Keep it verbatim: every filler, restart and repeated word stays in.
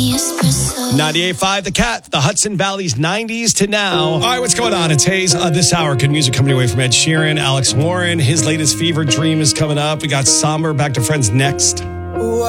ninety-eight point five The Cat, the Hudson Valley's nineties to now. All right, what's going on? It's Hayes. Uh, this hour, good music coming away from Ed Sheeran, Alex Warren. His latest Fever Dream is coming up. We got Somber, Back to Friends next.